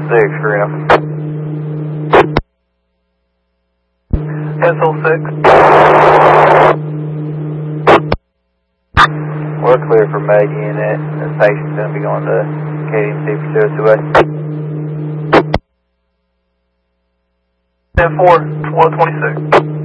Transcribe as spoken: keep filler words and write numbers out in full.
six, Griffin. S O six. We're clear for Med unit. This patient's going to be going to K D M C for zero two eight. ten four, twelve twenty-six.